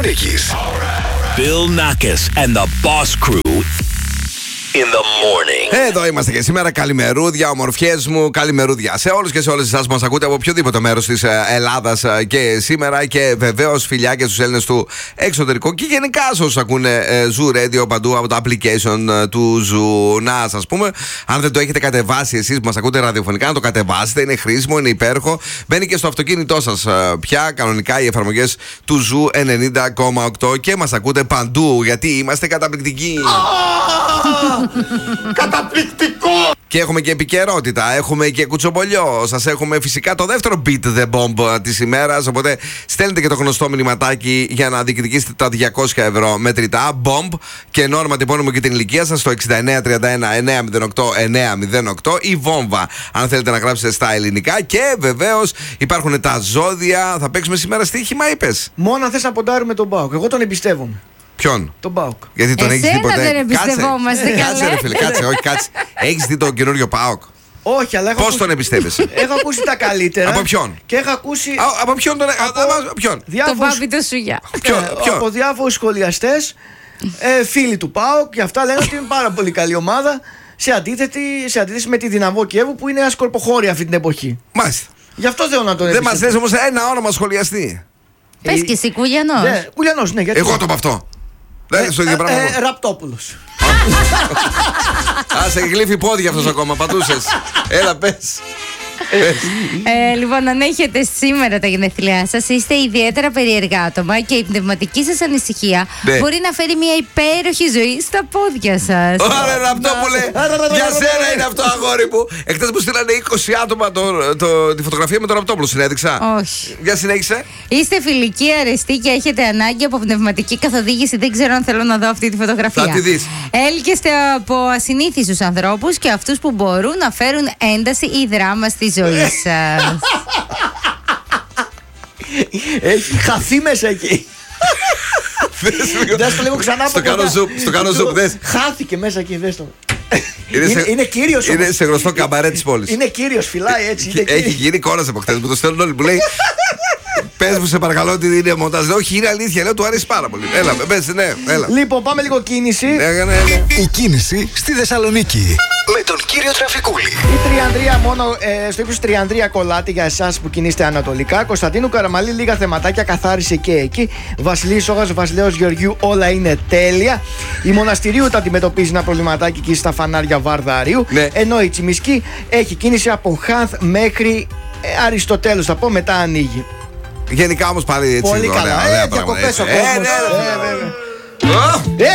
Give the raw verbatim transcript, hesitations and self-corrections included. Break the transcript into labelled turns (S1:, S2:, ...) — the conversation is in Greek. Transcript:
S1: Θεσσαλονίκης.
S2: Bill Nackis and the Boss Crew in the morning.
S3: Εδώ είμαστε και σήμερα. Καλημερούδια, ομορφιές μου. Καλημερούδια σε όλους και σε όλες εσάς που μας ακούτε από οποιοδήποτε μέρος της Ελλάδας και σήμερα. Και βεβαίως φιλιά και στους Έλληνες του εξωτερικού. Και γενικά σε όσους ακούνε Zoo Radio παντού από το application του Zoo. Να σας πούμε, αν δεν το έχετε κατεβάσει εσείς που μας ακούτε ραδιοφωνικά, να το κατεβάσετε. Είναι χρήσιμο, είναι υπέροχο. Μπαίνει και στο αυτοκίνητό σας πια κανονικά οι εφαρμογές του Zoo ενενήντα κόμμα οκτώ και μας ακούτε παντού γιατί είμαστε καταπληκτικοί.
S4: Καταπληκτικό!
S3: Και έχουμε και επικαιρότητα, έχουμε και κουτσομπολιό. Σας έχουμε φυσικά το δεύτερο Beat the Bomb της ημέρας. Οπότε στέλνετε και το γνωστό μηνυματάκι για να διεκδικήσετε τα διακόσια ευρώ μετρητά. Bomb και νόρμα τυπώνουμε και την ηλικία σας στο εξήντα εννέα τριάντα ένα εννιακόσια οκτώ εννιακόσια οκτώ ή βόμβα αν θέλετε να γράψετε στα ελληνικά. Και βεβαίως υπάρχουν τα ζώδια. Θα παίξουμε σήμερα στοίχημα, είπες.
S4: Μόνο αν θες να ποντάρουμε τον Μπάουκ. Εγώ τον εμπιστεύομαι.
S3: Ποιον?
S4: Τον Μπάουκ.
S3: Γιατί τον έχεις δει ποτέ?
S5: δεν εμπιστευόμαστε,
S3: κάτσε,
S5: καλέ.
S3: κάτσε ρε φίλε, κάτσε, όχι κάτσε. Έχεις δει τον καινούριο ΠΑΟΚ?
S4: Όχι, αλλά έχω
S3: Πώς
S4: ακούσει...
S3: τον εμπιστεύεσαι?
S4: Έχω ακούσει τα καλύτερα.
S3: Από ποιον?
S4: Και έχω ακούσει.
S3: Α, από ποιον τον.
S4: Από
S3: Από ποιον?
S5: Το
S4: διάφορους...
S5: Μπάμπι το Σουγιά.
S3: Ποιον?
S4: ε,
S3: Ποιον?
S4: Από διάφορους σχολιαστές, ε, φίλοι του ΠΑΟΚ, και αυτά λένε ότι είναι πάρα πολύ καλή ομάδα. Σε, αντίθετη, σε αντίθεση με τη Δυναμό Κιέβου που είναι ένα σκορποχώρη αυτή την εποχή.
S3: Μάλιστα.
S4: Γι' αυτό θέλω να τον
S3: Δεν μας
S4: εμπιστεύω.
S3: λες όμως ένα όνομα σχολιαστή.
S5: Πες και εσύ, Κουλιανός.
S4: Ναι, Κουλιανός, ναι, γιατί.
S3: Εγώ το πω αυτό. Δεν είναι στο ίδιο πράγμα.
S4: Ε, ε, Ραπτόπουλος.
S3: Α, σε γλύφει πόδια αυτός ακόμα, πατούσες. Έλα, πες.
S5: Ε, λοιπόν, αν έχετε σήμερα τα γενέθλιά σας, είστε ιδιαίτερα περίεργα άτομα και η πνευματική σας ανησυχία
S3: Ναι.
S5: μπορεί να φέρει μια υπέροχη ζωή στα πόδια σας.
S3: Ωραία, Ραπτόπουλε. Για σένα είναι αυτό, αγόρι μου. Εχθές μου στείλανε είκοσι άτομα το- το- τη φωτογραφία με τον Ραπτόπουλο. Συνέδειξα.
S5: Όχι.
S3: Για συνέχισε.
S5: Είστε φιλικοί, αρεστοί και έχετε ανάγκη από πνευματική καθοδήγηση. Δεν ξέρω αν θέλω να δω αυτή τη φωτογραφία.
S3: Θα τη δεις.
S5: Έλκεστε από ασυνήθιστους ανθρώπους και αυτούς που μπορούν να φέρουν ένταση ή δράμα στη ζωή σας.
S4: Έχει χαθεί μέσα εκεί. Δες το λίγο ξανά από
S3: Στο κάνω
S4: κοντά.
S3: zoom, στο κάνω zoom, δες.
S4: Χάθηκε μέσα εκεί, δες το.
S3: Είναι
S4: Είναι,
S3: σε-
S4: είναι κύριος
S3: Είναι
S4: όμως.
S3: σε γνωστό καμπαρέ της πόλης.
S4: Είναι κύριος, φυλάει έτσι. είναι
S3: Έχει
S4: κύριος.
S3: γίνει κόρας από χτες. Μου το στέλνουν όλοι. Μου λέει, πες μου σε παρακαλώ ότι είναι μοντάζ. Λέω, όχι, είναι αλήθεια. Λέω, του αρέσει πάρα πολύ. Έλα, πες, ναι, έλα.
S4: Λοιπόν, πάμε λίγο κίνηση.
S3: Ναι, ναι, ναι.
S1: Η κίνηση στη Θεσσαλονίκη. Με τον κύριο Τραφικούλη.
S4: Η Τριανδρία, μόνο ε, στο ύψος Τριανδρία Κολάτη για εσάς που κινείστε ανατολικά. Κωνσταντίνου Καραμαλή, λίγα θεματάκια, καθάρισε και εκεί. Βασιλής Σόγας, Βασιλέως Γεωργιού, όλα είναι τέλεια. Η Μοναστηρίου τα αντιμετωπίζει ένα προβληματάκι εκεί στα φανάρια Βαρδαρίου.
S3: Ναι.
S4: Ενώ η Τσιμισκή έχει κίνηση από Χάνθ μέχρι ε, Αριστοτέλους. Θα πω, μετά ανοίγει.
S3: Γενικά όμως πάλι έτσι.
S4: Πολύ
S3: ωραία,
S4: καλά.
S3: ωραία
S4: Ε,
S3: πράγματα,
S4: διακοπές
S3: έτσι.
S4: ο
S3: Ε,
S4: κόσμος.
S3: ναι,
S4: Ε,
S3: ναι.
S4: βέβαια.
S3: Ω!
S4: Ε,